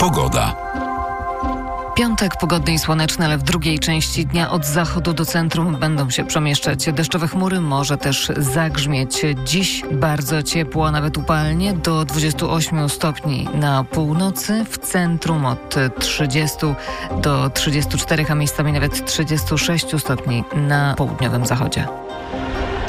Pogoda. Piątek pogodny i słoneczny, ale w drugiej części dnia od zachodu do centrum będą się przemieszczać deszczowe chmury, może też zagrzmieć. Dziś bardzo ciepło, a nawet upalnie, do 28 stopni na północy, w centrum od 30 do 34, a miejscami nawet 36 stopni na południowym zachodzie.